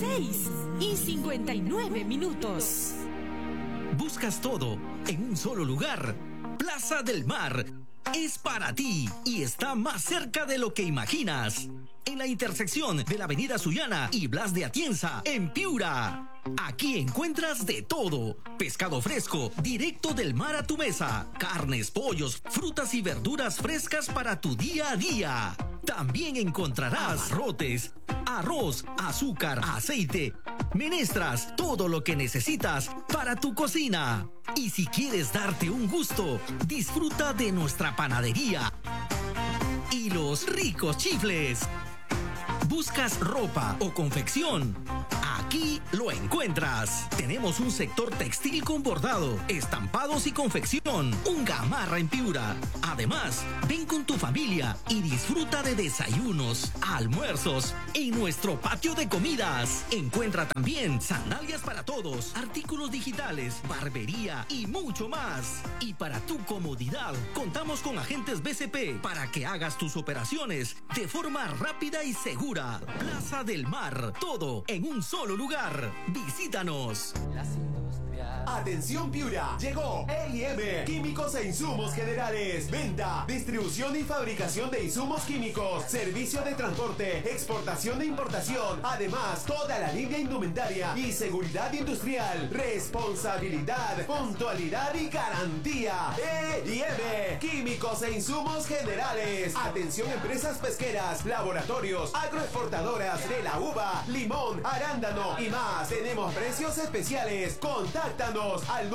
6:59. Buscas todo en un solo lugar. Plaza del Mar es para ti y está más cerca de lo que imaginas. En la intersección de la Avenida Sullana y Blas de Atienza, en Piura. Aquí encuentras de todo. Pescado fresco, directo del mar a tu mesa. Carnes, pollos, frutas y verduras frescas para tu día a día. También encontrarás abarrotes, arroz, azúcar, aceite, menestras, todo lo que necesitas para tu cocina. Y si quieres darte un gusto, disfruta de nuestra panadería y los ricos chifles. ¿Buscas ropa o confección? Aquí lo encuentras. Tenemos un sector textil con bordado, estampados y confección. Un Gamarra en Piura. Además, ven con tu familia y disfruta de desayunos, almuerzos en nuestro patio de comidas. Encuentra también sandalias para todos, artículos digitales, barbería y mucho más. Y para tu comodidad, contamos con agentes BCP para que hagas tus operaciones de forma rápida y segura. Plaza del Mar, todo en un solo lugar. Visítanos. Atención Piura, llegó EIM, Químicos e Insumos Generales. Venta, distribución y fabricación de insumos químicos, servicio de transporte, exportación e importación. Además, toda la línea indumentaria y seguridad industrial. Responsabilidad, puntualidad y garantía. EIM, Químicos e Insumos Generales. Atención empresas pesqueras, laboratorios, agroexportadoras de la uva, limón, arándano y más. Tenemos precios especiales. Contáctanos al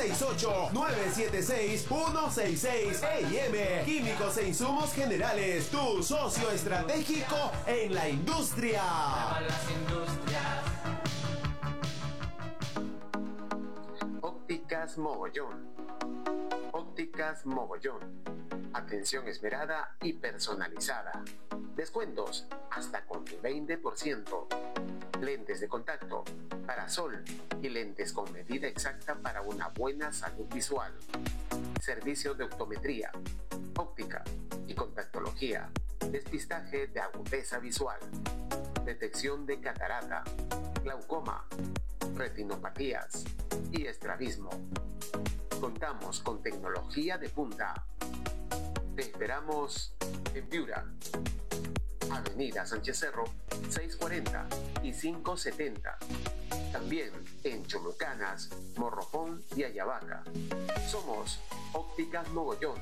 968-976-166. EIM, Químicos e Insumos Generales, tu socio estratégico en la industria. Ópticas Mogollón. Ópticas Mogollón. Atención esmerada y personalizada. Descuentos hasta con el 20%. Lentes de contacto, parasol y lentes con medida exacta para una buena salud visual. Servicio de optometría, óptica y contactología. Despistaje de agudeza visual. Detección de catarata, glaucoma, retinopatías y estrabismo. Contamos con tecnología de punta. Te esperamos en Piura. Avenida Sánchez Cerro, 640 y 570. También en Cholucanas, Morropón y Ayabaca. Somos Ópticas Mogollón.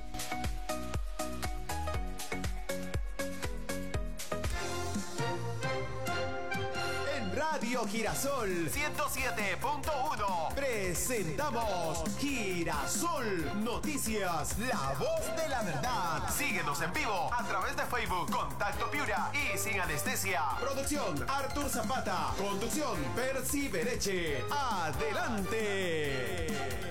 Radio Girasol 107.1 presentamos Girasol Noticias, la voz de la verdad. Síguenos en vivo a través de Facebook, Contacto Piura y Sin Anestesia. Producción Artur Zapata. Conducción Percy Bereche. Adelante.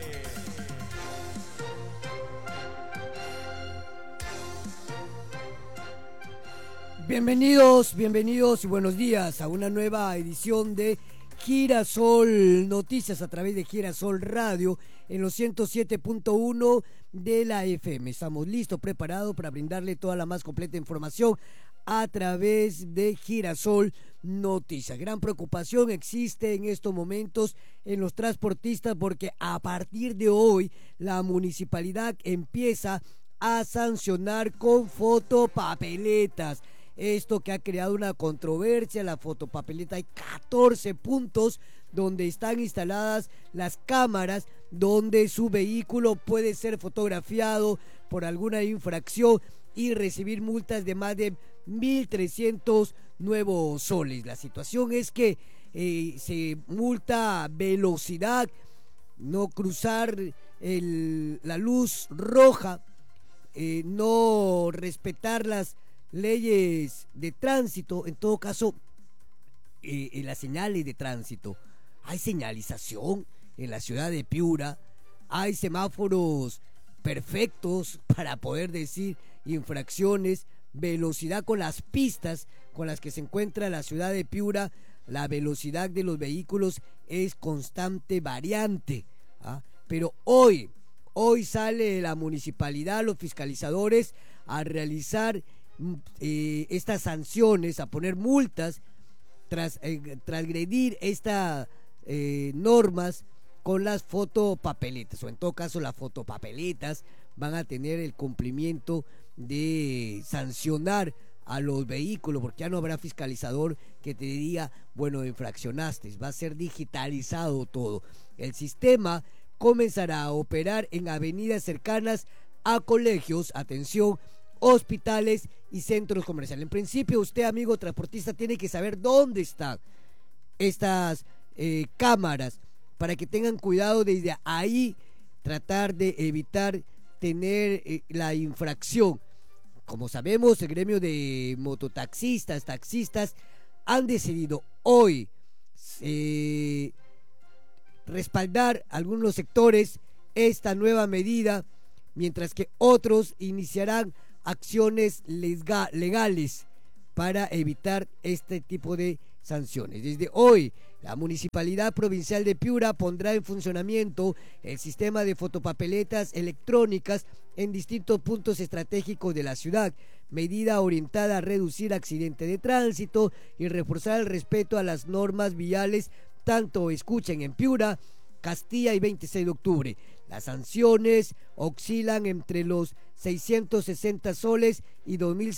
Bienvenidos y buenos días a una nueva edición de Girasol Noticias a través de Girasol Radio en los 107.1 de la FM. Estamos listos, preparados para brindarle toda la más completa información a través de Girasol Noticias. Gran preocupación existe en estos momentos en los transportistas porque a partir de hoy la municipalidad empieza a sancionar con fotopapeletas. Esto que ha creado una controversia, la fotopapeleta. Hay 14 puntos donde están instaladas las cámaras donde su vehículo puede ser fotografiado por alguna infracción y recibir multas de más de 1.300 nuevos soles. La situación es que se multa velocidad, no cruzar la luz roja, no respetar las leyes de tránsito, en todo caso las señales de tránsito. Hay señalización en la ciudad de Piura, hay semáforos perfectos para poder decir infracciones, velocidad con las pistas con las que se encuentra la ciudad de Piura. La velocidad de los vehículos es constante variante, pero hoy sale la municipalidad, los fiscalizadores a realizar estas sanciones, a poner multas tras transgredir estas normas con las fotopapeletas, o en todo caso las fotopapeletas van a tener el cumplimiento de sancionar a los vehículos, porque ya no habrá fiscalizador que te diga, bueno, infraccionaste, va a ser digitalizado todo. El sistema comenzará a operar en avenidas cercanas a colegios, atención, hospitales y centros comerciales. En principio, usted, amigo transportista, tiene que saber dónde están estas cámaras para que tengan cuidado desde ahí, tratar de evitar tener la infracción. Como sabemos, el gremio de mototaxistas, taxistas, han decidido hoy respaldar algunos sectores esta nueva medida, mientras que otros iniciarán acciones legales para evitar este tipo de sanciones. Desde hoy, la Municipalidad Provincial de Piura pondrá en funcionamiento el sistema de fotopapeletas electrónicas en distintos puntos estratégicos de la ciudad, medida orientada a reducir accidentes de tránsito y reforzar el respeto a las normas viales, tanto escuchen en Piura, Castilla y 26 de octubre. Las sanciones oscilan entre los 660 soles y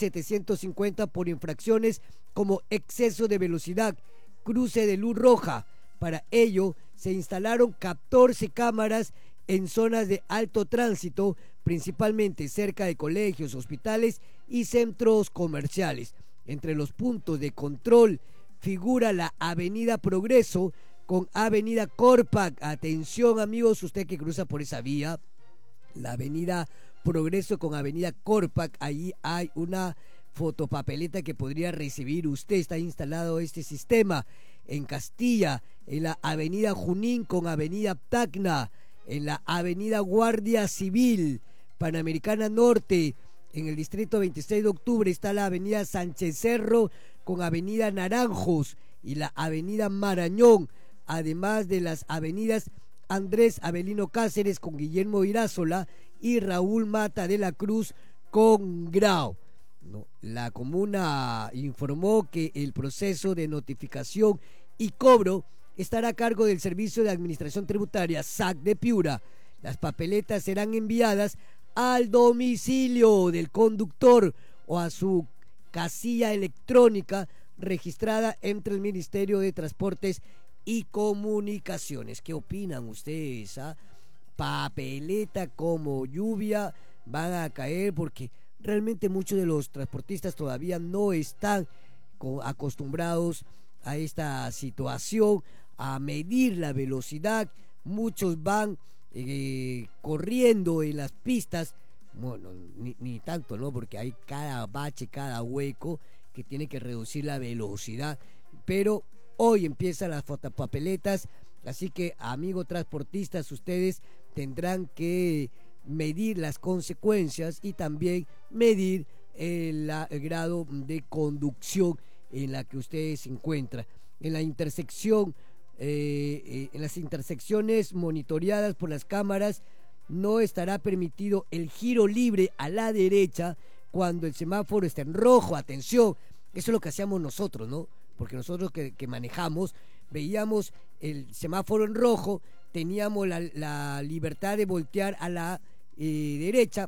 2.750 por infracciones como exceso de velocidad, cruce de luz roja. Para ello se instalaron 14 cámaras en zonas de alto tránsito, principalmente cerca de colegios, hospitales y centros comerciales. Entre los puntos de control figura la Avenida Progreso con Avenida Corpac. Atención, amigos, usted que cruza por esa vía, la Avenida Progreso con Avenida Corpac, ahí hay una fotopapeleta que podría recibir usted. Está instalado este sistema en Castilla, en la Avenida Junín con Avenida Tacna, en la Avenida Guardia Civil, Panamericana Norte, en el distrito 26 de octubre está la Avenida Sánchez Cerro con Avenida Naranjos y la Avenida Marañón, además de las avenidas Andrés Avelino Cáceres con Guillermo Irázola y Raúl Mata de la Cruz con Grau. La comuna informó que el proceso de notificación y cobro estará a cargo del Servicio de Administración Tributaria SAC de Piura. Las papeletas serán enviadas al domicilio del conductor o a su casilla electrónica registrada entre el Ministerio de Transportes y Comunicaciones. ¿Qué opinan ustedes? Papeleta como lluvia van a caer, porque realmente muchos de los transportistas todavía no están acostumbrados a esta situación, a medir la velocidad. Muchos van corriendo en las pistas, bueno, ni tanto, ¿no? Porque hay cada bache, cada hueco que tiene que reducir la velocidad. Pero hoy empiezan las fotopapeletas, así que, amigos transportistas, ustedes tendrán que medir las consecuencias y también medir el grado de conducción en la que usted se encuentra. En la intersección, en las intersecciones monitoreadas por las cámaras, no estará permitido el giro libre a la derecha cuando el semáforo está en rojo. Atención, eso es lo que hacíamos nosotros, ¿no? Porque nosotros que manejamos, veíamos el semáforo en rojo, teníamos la libertad de voltear a la derecha,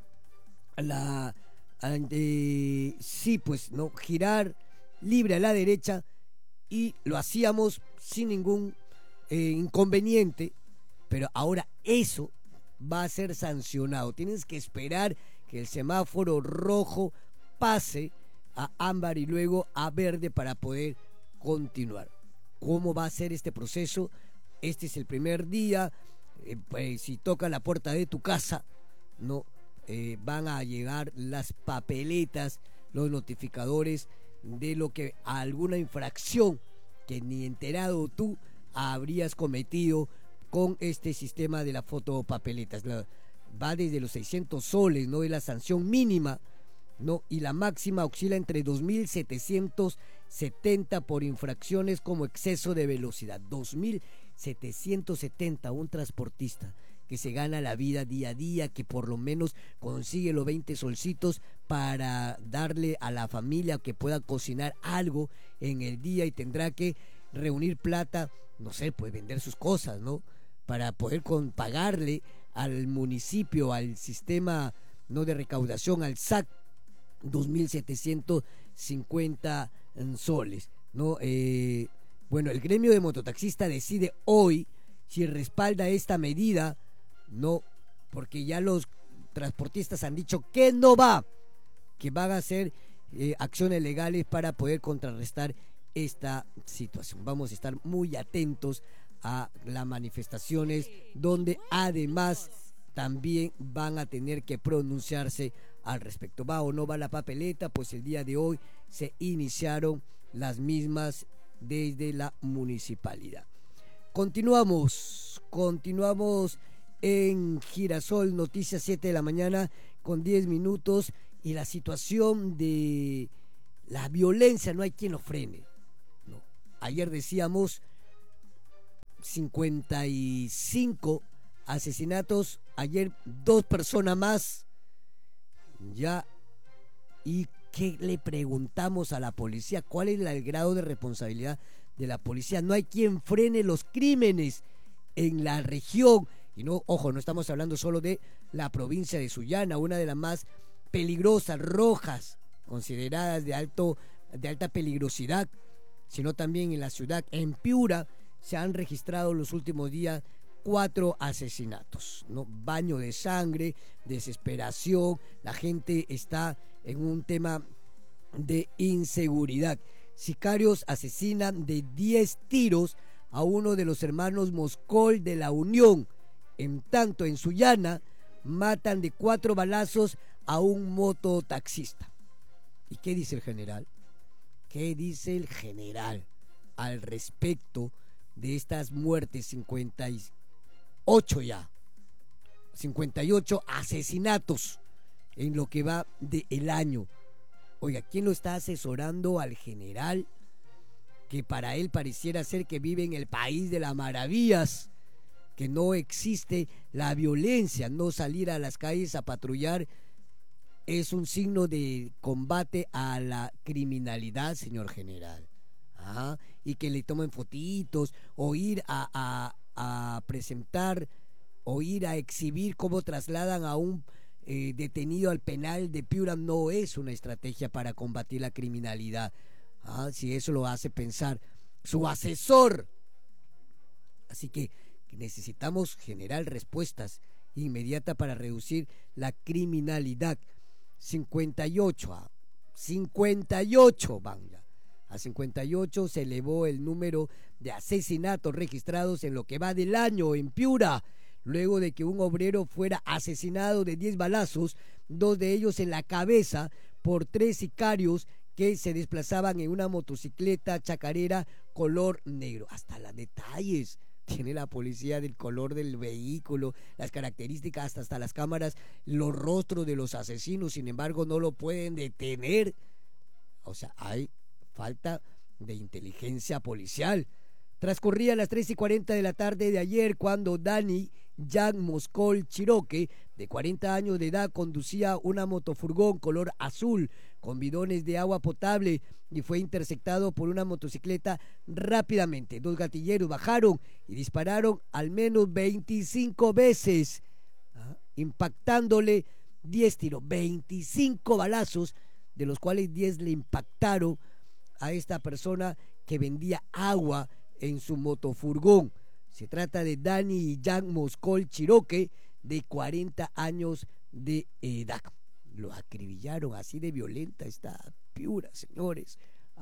sí, pues, no, girar libre a la derecha, y lo hacíamos sin ningún inconveniente. Pero ahora eso va a ser sancionado. Tienes que esperar que el semáforo rojo pase a ámbar y luego a verde para poder continuar. ¿Cómo va a ser este proceso? Este es el primer día. Pues, si toca la puerta de tu casa, no van a llegar las papeletas, los notificadores de lo que alguna infracción que ni enterado tú habrías cometido con este sistema de las fotopapeletas. Va desde los 600 soles, ¿no? Es la sanción mínima, ¿no? Y la máxima oscila entre 2.770 por infracciones como exceso de velocidad. 2.770, un transportista que se gana la vida día a día, que por lo menos consigue los 20 solcitos para darle a la familia que pueda cocinar algo en el día, y tendrá que reunir plata, no sé, pues vender sus cosas, ¿no? Para poder pagarle al municipio, al sistema no de recaudación, al SAC, 2.750 soles, ¿no? Bueno, el gremio de mototaxistas decide hoy si respalda esta medida, no, porque ya los transportistas han dicho que no va, que van a hacer acciones legales para poder contrarrestar esta situación. Vamos a estar muy atentos a las manifestaciones, donde además también van a tener que pronunciarse al respecto. ¿Va o no va la papeleta? Pues el día de hoy se iniciaron las mismas desde la municipalidad. Continuamos en Girasol Noticias, 7 de la mañana con 10 minutos, y la situación de la violencia no hay quien lo frene, ¿no? Ayer decíamos 55 asesinatos, ayer 2 personas más, ya. ¿Y qué le preguntamos a la policía? ¿Cuál es el grado de responsabilidad de la policía? No hay quien frene los crímenes en la región. Y no, ojo, no estamos hablando solo de la provincia de Sullana, una de las más peligrosas, rojas, consideradas de alta peligrosidad, sino también en la ciudad, en Piura, se han registrado los últimos días 4 asesinatos, ¿no? Baño de sangre, desesperación, la gente está en un tema de inseguridad. Sicarios asesinan de 10 tiros a uno de los hermanos Moscol de la Unión. En tanto, en Sullana matan de 4 balazos a un mototaxista. ¿Y qué dice el general? ¿Qué dice el general al respecto de estas muertes? 58 asesinatos en lo que va del año. Oiga, ¿quién lo está asesorando al general? Que para él pareciera ser que vive en el país de las maravillas, que no existe la violencia, no salir a las calles a patrullar es un signo de combate a la criminalidad, señor general. Y que le tomen fotitos, o ir a presentar, o ir a exhibir cómo trasladan a un detenido al penal de Piura, no es una estrategia para combatir la criminalidad. Si eso lo hace pensar su asesor. Así que necesitamos generar respuestas inmediatas para reducir la criminalidad. 58 van ya. A 58 se elevó el número de asesinatos registrados en lo que va del año en Piura, luego de que un obrero fuera asesinado de 10 balazos, 2 de ellos en la cabeza, por 3 sicarios que se desplazaban en una motocicleta chacarera color negro. Hasta los detalles tiene la policía del color del vehículo, las características, hasta las cámaras, los rostros de los asesinos. Sin embargo, no lo pueden detener. O sea, hay falta de inteligencia policial. Transcurría las 3:40 de la tarde de ayer cuando Dani Jan Moscol Chiroque, de 40 años de edad, conducía una motofurgón color azul con bidones de agua potable y fue interceptado por una motocicleta rápidamente. 2 gatilleros bajaron y dispararon al menos 25 veces, impactándole 10 tiros, 25 balazos, de los cuales 10 le impactaron a esta persona que vendía agua en su motofurgón. Se trata de Dani y Jan Moscol Chiroque, de 40 años de edad. Lo acribillaron, así de violenta está Piura, señores.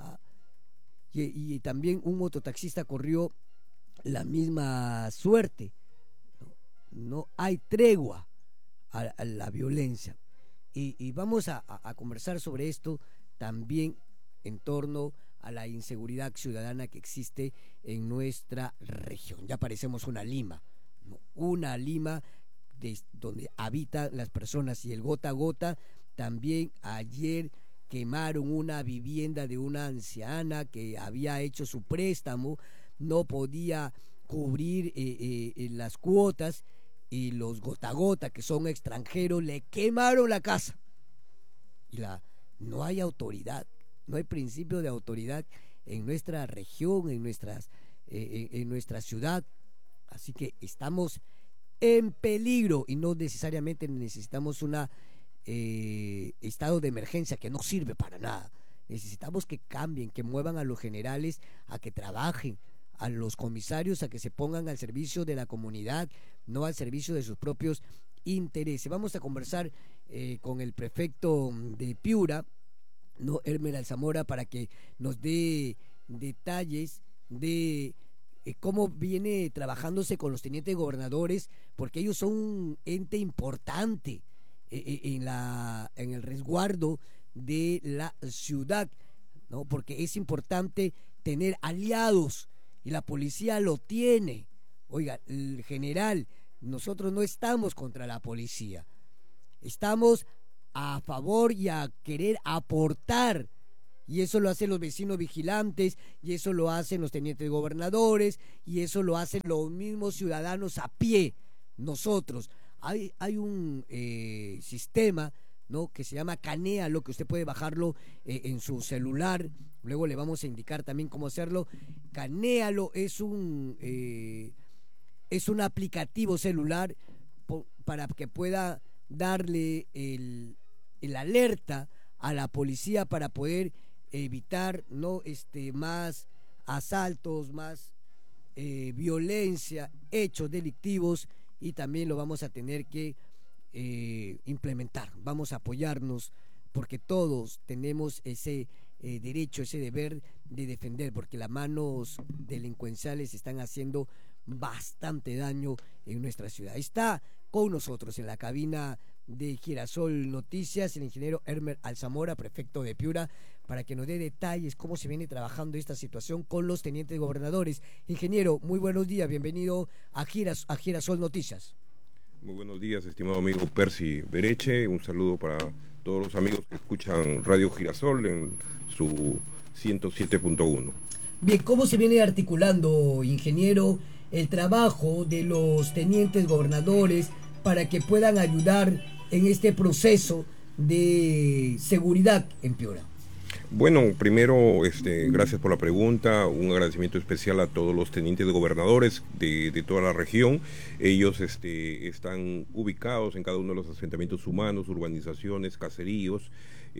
Y también un mototaxista corrió la misma suerte. No hay tregua a la violencia. Y vamos a conversar sobre esto también en torno a la inseguridad ciudadana que existe en nuestra región. Ya parecemos una Lima, ¿no? Una Lima donde habitan las personas. Y el gota a gota, también ayer quemaron una vivienda de una anciana que había hecho su préstamo, no podía cubrir las cuotas, y los gota a gota, que son extranjeros, le quemaron la casa. Y no hay autoridad, no hay principio de autoridad en nuestra región, en nuestra ciudad. Así que estamos en peligro y no necesariamente necesitamos un estado de emergencia que no sirve para nada. Necesitamos que cambien, que muevan a los generales a que trabajen, a los comisarios a que se pongan al servicio de la comunidad, no al servicio de sus propios intereses. Vamos a conversar con el prefecto de Piura, ¿no?, Hermer Alzamora, para que nos dé detalles de cómo viene trabajándose con los tenientes gobernadores, porque ellos son un ente importante en el resguardo de la ciudad, ¿no? Porque es importante tener aliados y la policía lo tiene. Oiga, el general, nosotros no estamos contra la policía, estamos a favor y a querer aportar, y eso lo hacen los vecinos vigilantes, y eso lo hacen los tenientes gobernadores, y eso lo hacen los mismos ciudadanos a pie. Nosotros, hay un sistema, ¿no?, que se llama Canéalo, que usted puede bajarlo en su celular. Luego le vamos a indicar también cómo hacerlo. Canéalo es un aplicativo celular para que pueda darle el alerta a la policía para poder evitar, ¿no?, más asaltos, más violencia, hechos delictivos, y también lo vamos a tener que implementar. Vamos a apoyarnos porque todos tenemos ese derecho, ese deber de defender, porque las manos delincuenciales están haciendo bastante daño en nuestra ciudad. Está con nosotros en la cabina de Girasol Noticias el ingeniero Hermer Alzamora, prefecto de Piura, para que nos dé detalles cómo se viene trabajando esta situación con los tenientes gobernadores. Ingeniero, muy buenos días, bienvenido a Girasol Noticias. Muy buenos días, estimado amigo Percy Bereche. Un saludo para todos los amigos que escuchan Radio Girasol en su 107.1. Bien, ¿cómo se viene articulando, ingeniero, el trabajo de los tenientes gobernadores para que puedan ayudar en este proceso de seguridad en Piura? Bueno, primero, gracias por la pregunta. Un agradecimiento especial a todos los tenientes gobernadores de toda la región. Ellos están ubicados en cada uno de los asentamientos humanos, urbanizaciones, caseríos.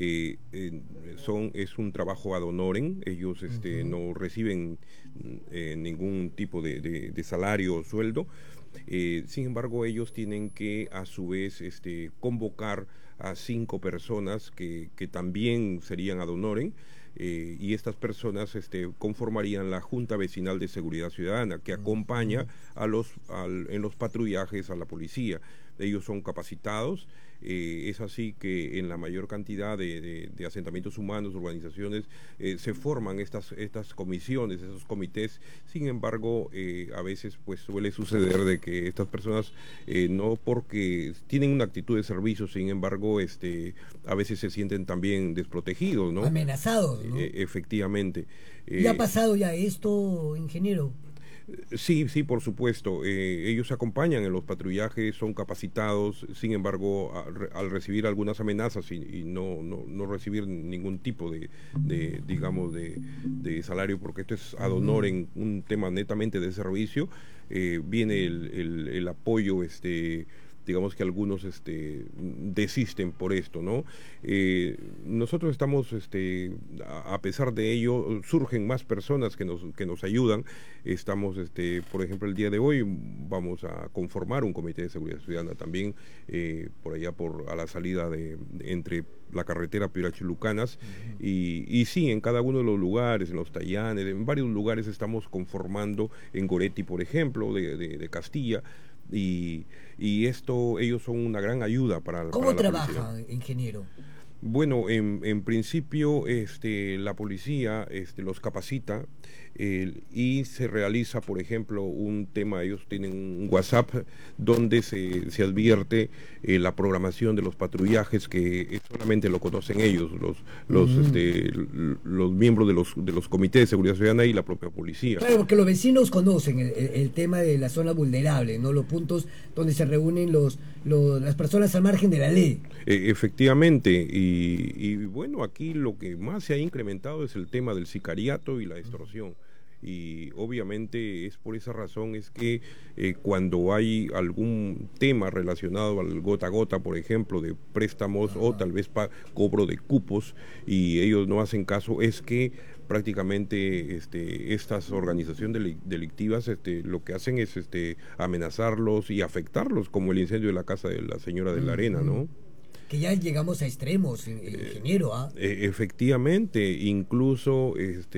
Es un trabajo ad honorem. Ellos no reciben ningún tipo de salario o sueldo. Sin embargo, ellos tienen que a su vez convocar a 5 personas que también serían ad honorem, y estas personas conformarían la Junta Vecinal de Seguridad Ciudadana, que acompaña en los patrullajes a la policía. Ellos son capacitados. Es así que en la mayor cantidad de asentamientos humanos, urbanizaciones, se forman estas comisiones, esos comités. Sin embargo, a veces pues suele suceder de que estas personas, no porque tienen una actitud de servicio, sin embargo, a veces se sienten también desprotegidos, ¿no? Amenazados, ¿no? Efectivamente. ¿Y ha pasado ya esto, ingeniero? Sí, por supuesto. Ellos acompañan en los patrullajes, son capacitados. Sin embargo, al recibir algunas amenazas y no recibir ningún tipo de salario, porque esto es ad honorem, un tema netamente de servicio, viene el apoyo, digamos que algunos desisten por esto, ¿no? Nosotros estamos, a pesar de ello, surgen más personas que nos ayudan. Estamos, por ejemplo, el día de hoy vamos a conformar un comité de seguridad ciudadana también, por allá a la salida entre la carretera Piura-Chulucanas, y sí, en cada uno de los lugares, en los Tallanes, en varios lugares estamos conformando, en Goretti, por ejemplo, de Castilla. Y ellos son una gran ayuda para la ¿Cómo trabaja, ingeniero? Bueno, en principio la policía los capacita. y se realiza, por ejemplo, un tema, ellos tienen un WhatsApp donde se advierte la programación de los patrullajes que solamente lo conocen ellos, los miembros de los comités de seguridad ciudadana y la propia policía. Claro, porque los vecinos conocen el tema de la zona vulnerable, ¿no? Los puntos donde se reúnen las personas al margen de la ley. Efectivamente, y bueno, aquí lo que más se ha incrementado es el tema del sicariato y la extorsión. Y obviamente es por esa razón es que cuando hay algún tema relacionado al gota a gota, por ejemplo, de préstamos o tal vez cobro de cupos y ellos no hacen caso, es que prácticamente estas organizaciones delictivas lo que hacen es amenazarlos y afectarlos, como el incendio de la casa de la señora de la Arena, ¿no? Que ya llegamos a extremos, ingeniero, ¿ah? Efectivamente, incluso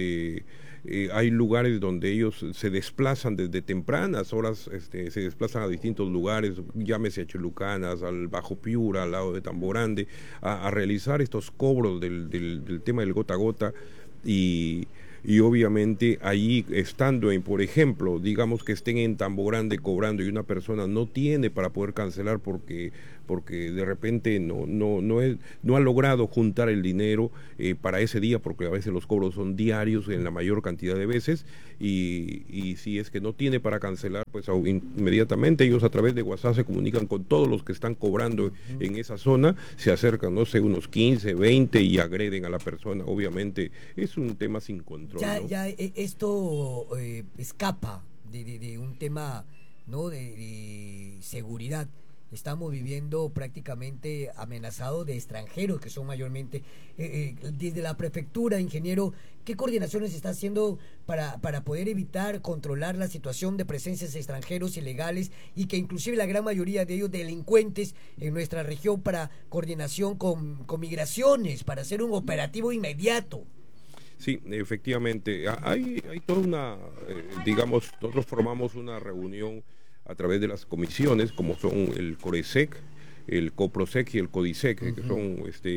hay lugares donde ellos se desplazan desde tempranas horas, se desplazan a distintos lugares, llámese a Chulucanas, al Bajo Piura, al lado de Tamborande, a realizar estos cobros del tema del gota a gota y obviamente allí estando por ejemplo, digamos que estén en Tamborande cobrando y una persona no tiene para poder cancelar porque de repente no ha logrado juntar el dinero para ese día, porque a veces los cobros son diarios en la mayor cantidad de veces y si es que no tiene para cancelar, pues inmediatamente ellos a través de WhatsApp se comunican con todos los que están cobrando en esa zona, se acercan, no sé, unos 15, 20 y agreden a la persona. Obviamente es un tema sin control. Ya esto escapa de un tema, ¿no?, de seguridad. Estamos viviendo prácticamente amenazados de extranjeros que son mayormente desde la prefectura, ingeniero. ¿Qué coordinaciones se está haciendo para poder evitar, controlar la situación de presencias de extranjeros ilegales y que inclusive la gran mayoría de ellos delincuentes en nuestra región, para coordinación con migraciones, para hacer un operativo inmediato? Sí, efectivamente, hay toda una, digamos, nosotros formamos una reunión a través de las comisiones, como son el CORESEC, el COPROSEC y el CODISEC, que son,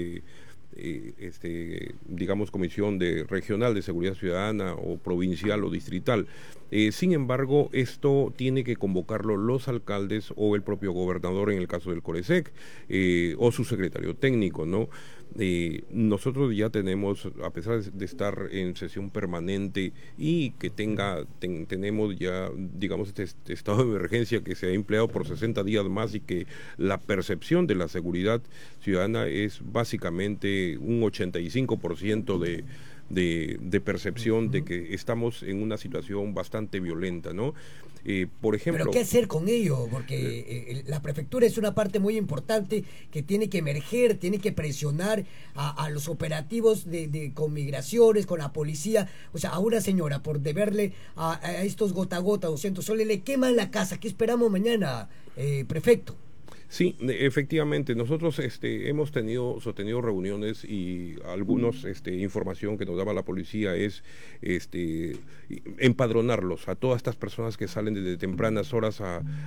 digamos, comisión regional de seguridad ciudadana o provincial o distrital. Sin embargo, esto tiene que convocarlo los alcaldes o el propio gobernador en el caso del CORESEC, o su secretario técnico, ¿no? Nosotros ya tenemos, a pesar de estar en sesión permanente y que tenemos ya, digamos, este estado de emergencia que se ha empleado por 60 días más y que la percepción de la seguridad ciudadana es básicamente un 85% de percepción de que estamos en una situación bastante violenta, ¿no? Por ejemplo... ¿Pero qué hacer con ello? Porque la prefectura es una parte muy importante que tiene que emerger, tiene que presionar a los operativos con migraciones, con la policía. O sea, a una señora, por deberle a estos gota a gota, 200 soles, le queman la casa. ¿Qué esperamos mañana, prefecto? Sí, efectivamente, nosotros hemos sostenido reuniones y algunos información que nos daba la policía es empadronarlos a todas estas personas que salen desde tempranas horas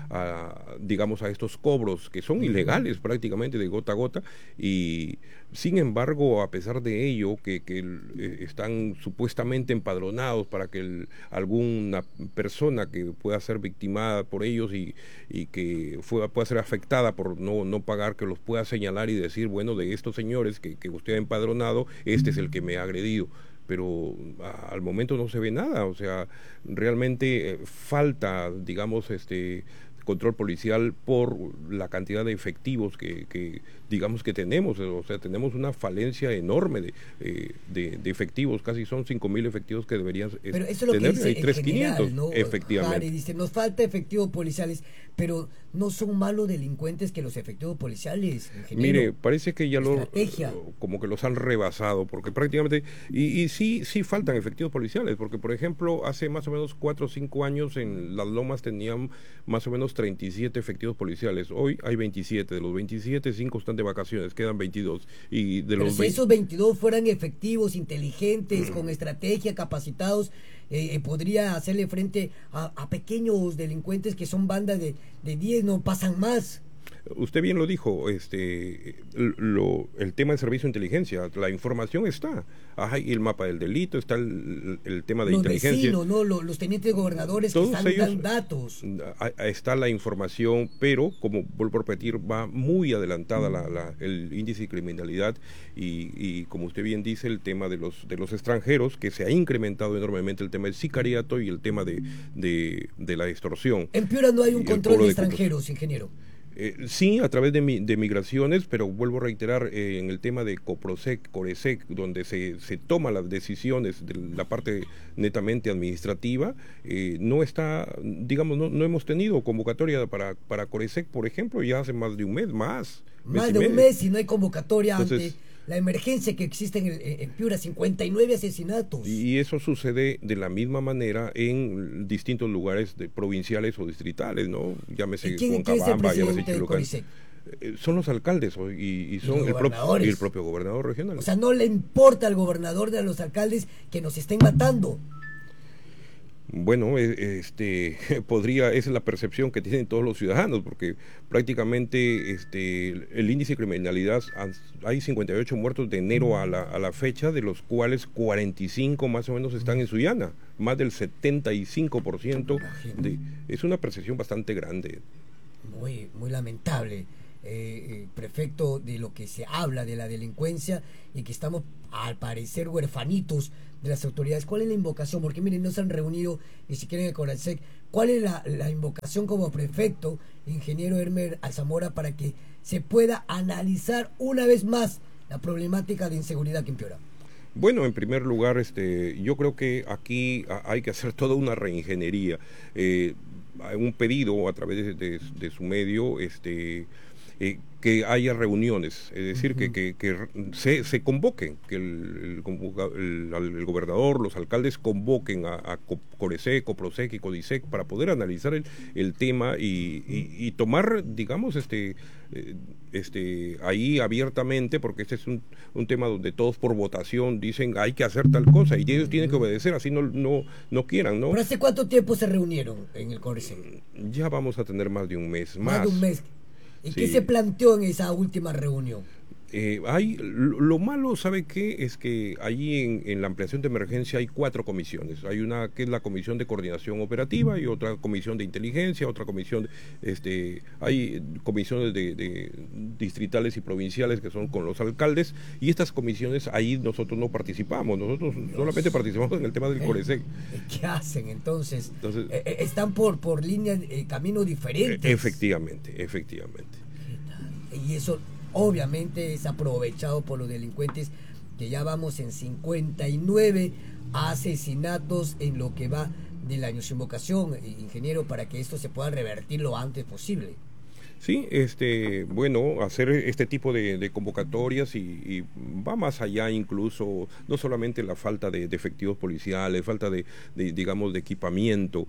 digamos, a estos cobros que son ilegales prácticamente de gota a gota, y sin embargo, a pesar de ello, que están supuestamente empadronados para que alguna persona que pueda ser victimada por ellos y que pueda ser afectada por no pagar, que los pueda señalar y decir, bueno, de estos señores que usted ha empadronado, este es el que me ha agredido. Pero al momento no se ve nada, o sea, realmente falta, digamos, control policial por la cantidad de efectivos que digamos que tenemos. O sea, tenemos una falencia enorme de efectivos, casi son 5.000 efectivos que deberían tener. Pero eso es lo que dice 3.500, ¿no? efectivamente. Vale, dice, nos falta efectivos policiales, pero no son malos delincuentes que los efectivos policiales, ingeniero. Mire, parece que ya como que los han rebasado, porque prácticamente, y sí faltan efectivos policiales, porque por ejemplo, hace más o menos 4 o 5 años en Las Lomas tenían más o menos 37 efectivos policiales. Hoy hay 27, de los 27, 5 están de vacaciones, quedan 22. Y de pero si esos 22 fueran efectivos, inteligentes, con estrategia, capacitados, podría hacerle frente a pequeños delincuentes que son bandas de 10, no pasan más. Usted bien lo dijo, el tema del servicio de inteligencia, la información está, y el mapa del delito, está el tema de los inteligencia. Vecinos, ¿no? Los tenientes gobernadores Todos que están ellos, dando datos. Está la información, pero como vuelvo a repetir, va muy adelantada el índice de criminalidad y como usted bien dice, el tema de los extranjeros, que se ha incrementado enormemente el tema del sicariato y el tema de la extorsión. En Piura no hay un control de extranjeros, ingeniero. Sí, a través de migraciones, pero vuelvo a reiterar, en el tema de Coprosec, Coresec, donde se toman las decisiones de la parte netamente administrativa, no está, digamos, no hemos tenido convocatoria para Coresec, por ejemplo, ya hace más de un mes, más de un mes y no hay convocatoria. Entonces, ante la emergencia que existe en Piura, 59 asesinatos. Y eso sucede de la misma manera en distintos lugares provinciales o distritales, ¿no? Llámese Huancabamba, llámese Chulucán. Son los alcaldes y son el propio gobernador regional. O sea, no le importa al gobernador de los alcaldes que nos estén matando. Bueno, esa es la percepción que tienen todos los ciudadanos, porque prácticamente el índice de criminalidad, hay 58 muertos de enero a la fecha, de los cuales 45 más o menos están en Sullana, más del 75%. Es una percepción bastante grande. Muy, muy lamentable. Prefecto, de lo que se habla de la delincuencia y que estamos al parecer huerfanitos de las autoridades. ¿Cuál es la invocación? Porque miren, no se han reunido ni siquiera en el Coresec. ¿Cuál es la invocación como prefecto, ingeniero Hermer Alzamora, para que se pueda analizar una vez más la problemática de inseguridad que empeora? Bueno, en primer lugar, yo creo que aquí hay que hacer toda una reingeniería. Un pedido a través de su medio, que haya reuniones, es decir, que se convoquen, que el gobernador, los alcaldes convoquen a Coresec, Coprosec y Codisec para poder analizar el tema y tomar, digamos, ahí abiertamente, porque este es un tema donde todos por votación dicen hay que hacer tal cosa y ellos tienen que obedecer, así no quieran, ¿no? ¿Pero hace cuánto tiempo se reunieron en el Coresec? Ya vamos a tener más de un mes. Más de un mes. ¿Y qué se planteó en esa última reunión? Lo malo, ¿sabe qué? Es que allí en la ampliación de emergencia hay 4 comisiones. Hay una que es la comisión de coordinación operativa y otra comisión de inteligencia, otra comisión, hay comisiones de distritales y provinciales que son con los alcaldes, y estas comisiones ahí nosotros no participamos, nosotros solamente participamos en el tema del Coresec. ¿Qué hacen entonces? Están por líneas, caminos diferentes. Efectivamente. Y eso obviamente es aprovechado por los delincuentes, que ya vamos en 59 asesinatos en lo que va del año. Su invocación, ingeniero, para que esto se pueda revertir lo antes posible. Sí, bueno, hacer este tipo de convocatorias y va más allá, incluso no solamente la falta de efectivos policiales, falta digamos, de equipamiento.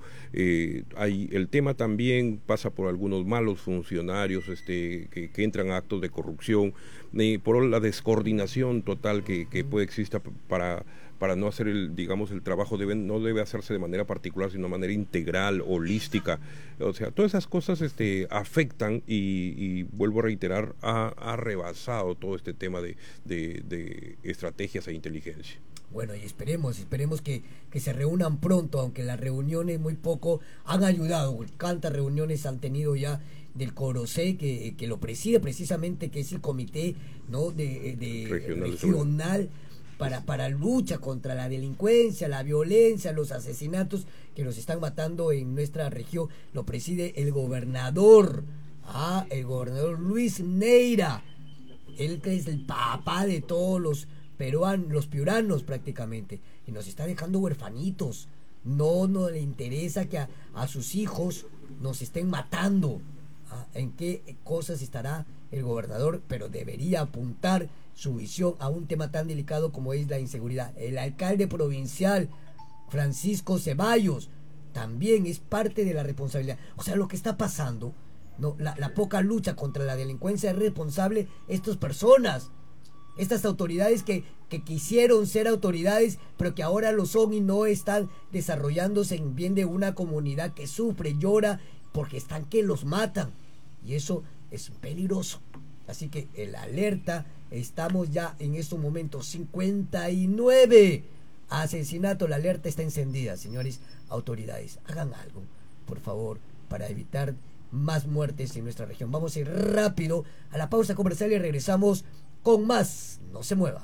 El tema también pasa por algunos malos funcionarios que entran a actos de corrupción, por la descoordinación total que puede existir para no hacer el trabajo no debe hacerse de manera particular, sino de manera integral, holística. O sea, todas esas cosas afectan y vuelvo a reiterar, ha rebasado todo este tema de estrategias e inteligencia. Bueno, y esperemos que se reúnan pronto, aunque las reuniones muy poco han ayudado. ¿Cuántas reuniones han tenido ya del Corosec, que lo preside precisamente, que es el comité, ¿no?, de regional para lucha contra la delincuencia, la violencia, los asesinatos que nos están matando en nuestra región? Lo preside el gobernador Luis Neira, él que es el papá de todos los piuranos prácticamente, y nos está dejando huerfanitos. No le interesa que a sus hijos nos estén matando. ¿En qué cosas estará el gobernador? Pero debería apuntar su visión a un tema tan delicado como es la inseguridad. El alcalde provincial, Francisco Ceballos, también es parte de la responsabilidad. O sea, lo que está pasando, ¿no? La poca lucha contra la delincuencia, es responsable estas personas, estas autoridades que quisieron ser autoridades, pero que ahora lo son y no están desarrollándose en bien de una comunidad que sufre, llora, porque están que los matan. Y eso es peligroso. Así que el alerta, estamos ya en estos momentos 59 asesinatos, la alerta está encendida, señores autoridades. Hagan algo, por favor, para evitar más muertes en nuestra región. Vamos a ir rápido a la pausa comercial y regresamos con más. No se mueva.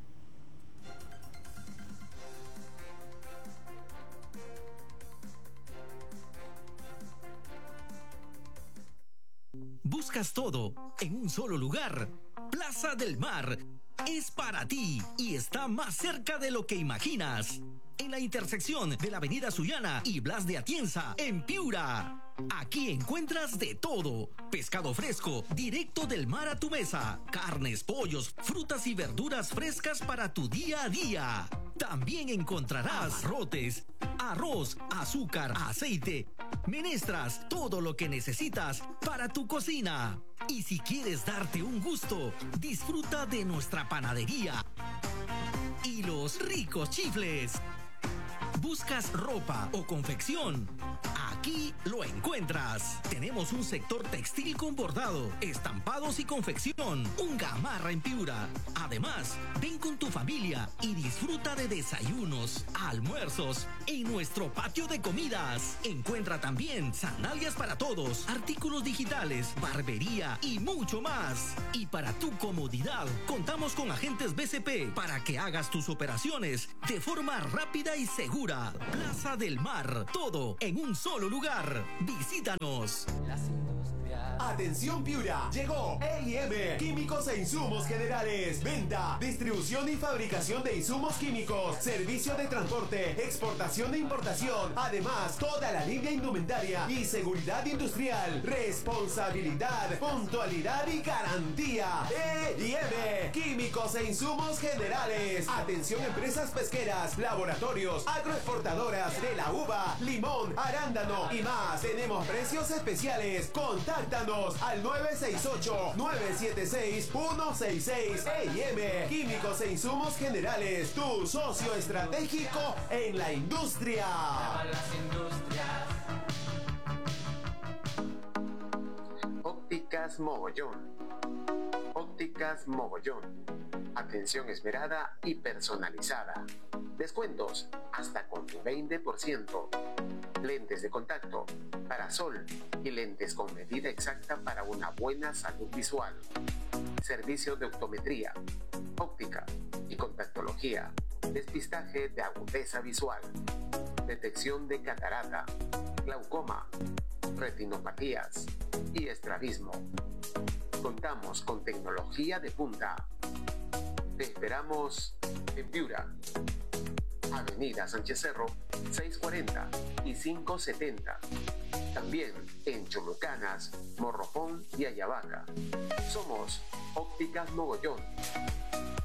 Buscas todo en un solo lugar. Plaza del Mar es para ti y está más cerca de lo que imaginas. En la intersección de la avenida Sullana y Blas de Atienza, en Piura. Aquí encuentras de todo. Pescado fresco, directo del mar a tu mesa. Carnes, pollos, frutas y verduras frescas para tu día a día. También encontrarás abarrotes, arroz, azúcar, aceite, menestras, todo lo que necesitas para tu cocina. Y si quieres darte un gusto, disfruta de nuestra panadería y los ricos chifles. ¿Buscas ropa o confección? Aquí lo encuentras. Tenemos un sector textil con bordado, estampados y confección. Un Gamarra en Piura. Además, ven con tu familia y disfruta de desayunos, almuerzos en nuestro patio de comidas. Encuentra también sandalias para todos, artículos digitales, barbería y mucho más. Y para tu comodidad, contamos con agentes BCP para que hagas tus operaciones de forma rápida y segura. Plaza del Mar, todo en un solo lugar. Visítanos. Atención Piura, llegó LM Químicos e Insumos Generales. Venta, distribución y fabricación de insumos químicos, servicio de transporte, exportación e importación. Además, toda la línea indumentaria y seguridad industrial. Responsabilidad, puntualidad y garantía. LM Químicos e Insumos Generales. Atención empresas pesqueras, laboratorios, agroexportadoras de la uva, limón, arándano y más. Tenemos precios especiales. Contáctanos al 968-976-166. EIM Químicos e Insumos Generales, tu socio estratégico en la industria. Ópticas Mogollón. Ópticas Mogollón. Atención esmerada y personalizada. Descuentos hasta con 20%. Lentes de contacto, parasol y lentes con medida exacta para una buena salud visual. Servicio de optometría, óptica y contactología. Despistaje de agudeza visual. Detección de catarata, glaucoma, retinopatías y estrabismo. Contamos con tecnología de punta. Te esperamos en Piura. Avenida Sánchez Cerro, 640 y 570. También en Cholucanas, Morropón y Ayabaca. Somos Ópticas Mogollón.